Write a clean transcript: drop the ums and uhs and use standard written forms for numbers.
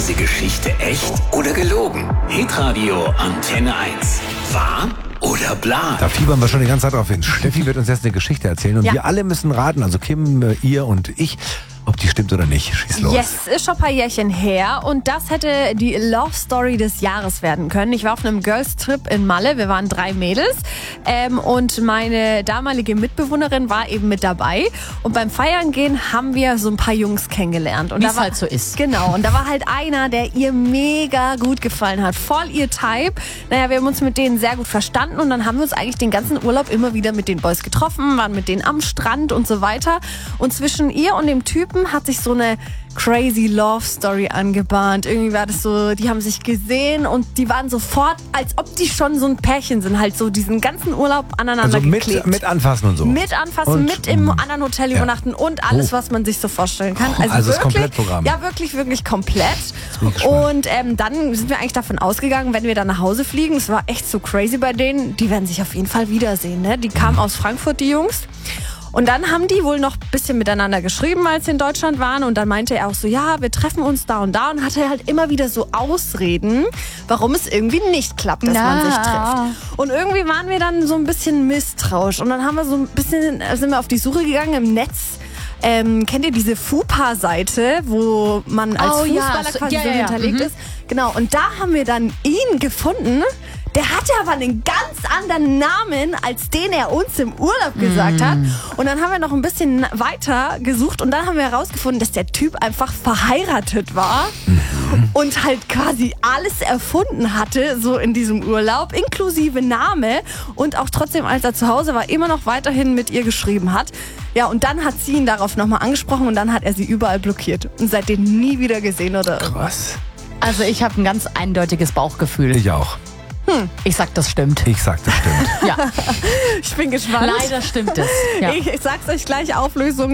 diese Geschichte echt oder gelogen? Hitradio Antenne 1. Wahr oder bla? Da fiebern wir schon die ganze Zeit drauf hin. Steffi wird uns jetzt eine Geschichte erzählen und wir alle müssen raten, also Kim, ihr und ich, ob die stimmt oder nicht. Schieß los. Yes, ist schon ein paar Jährchen her und das hätte die Love Story des Jahres werden können. Ich war auf einem Girls Trip in Malle, wir waren 3 Mädels und meine damalige Mitbewohnerin war eben mit dabei und beim Feiern gehen haben wir so ein paar Jungs kennengelernt. Und wie es halt so ist. Genau, und da war halt einer, der ihr mega gut gefallen hat, voll ihr Type. Naja, wir haben uns mit denen sehr gut verstanden und dann haben wir uns eigentlich den ganzen Urlaub immer wieder mit den Boys getroffen, waren mit denen am Strand und so weiter und zwischen ihr und dem Typen hat sich so eine crazy Love Story angebahnt. Irgendwie war das so, die haben sich gesehen und die waren sofort, als ob die schon so ein Pärchen sind, halt so diesen ganzen Urlaub aneinander Also geklebt. mit anfassen und so. Mit anfassen, und, mit im anderen Hotel übernachten und alles, was man sich so vorstellen kann. Also das Komplettprogramm. Ja, wirklich, wirklich komplett. Und dann sind wir eigentlich davon ausgegangen, wenn wir dann nach Hause fliegen, es war echt so crazy bei denen, die werden sich auf jeden Fall wiedersehen. Ne? Die kamen aus Frankfurt, die Jungs. Und dann haben die wohl noch ein bisschen miteinander geschrieben, als sie in Deutschland waren. Und dann meinte er auch so, ja, wir treffen uns da und da. Und hatte halt immer wieder so Ausreden, warum es irgendwie nicht klappt, dass man sich trifft. Und irgendwie waren wir dann so ein bisschen misstrauisch. Und dann haben wir so ein bisschen, sind wir auf die Suche gegangen im Netz. Kennt ihr diese FUPA-Seite, wo man als Fußballer quasi so hinterlegt ist? Genau, und da haben wir dann ihn gefunden. Der hatte aber einen ganz anderen Namen, als den er uns im Urlaub gesagt hat. Und dann haben wir noch ein bisschen weiter gesucht und dann haben wir herausgefunden, dass der Typ einfach verheiratet war und halt quasi alles erfunden hatte, so in diesem Urlaub, inklusive Name und auch trotzdem, als er zu Hause war, immer noch weiterhin mit ihr geschrieben hat. Ja, und dann hat sie ihn darauf nochmal angesprochen und dann hat er sie überall blockiert und seitdem nie wieder gesehen oder Was? Also ich habe ein ganz eindeutiges Bauchgefühl. Ich auch. Ich sag, das stimmt. Ich sag, das stimmt. Ja, Ich bin gespannt. leider stimmt es. Ja. Ich sag's euch gleich, Auflösung